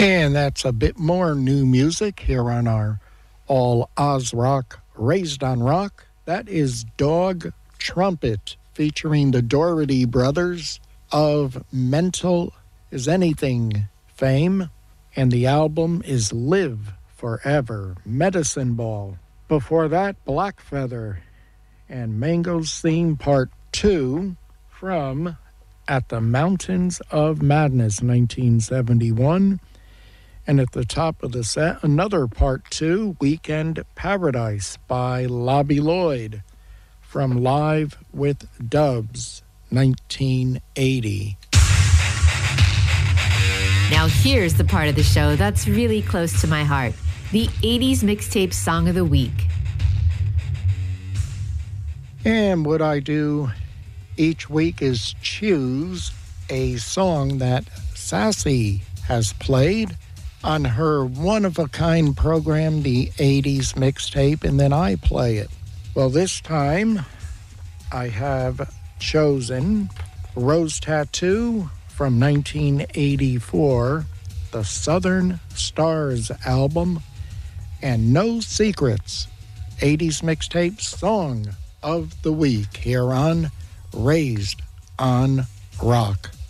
And that's a bit more new music here on our All Oz Rock Raised on Rock. That is Dog Trumpet featuring the Doherty brothers of Mental Is Anything fame. And the album is Live Forever, Medicine Ball. Before that, Blackfeather and Mango's Theme Part 2 from At the Mountains of Madness, 1971. And at the top of the set, another Part 2, Weekend Paradise by Lobby Lloyd from Live with Dubs, 1980. Now here's the part of the show that's really close to my heart, the 80s Mixtape Song of the Week. And what I do each week is choose a song that Sassy has played on her one-of-a-kind program, the 80s Mixtape, and then I play it. Well, this time I have chosen Rose Tattoo from 1984, the Southern Stars album, and No Secrets, 80s Mixtape Song of the Week here on Raised on Rock.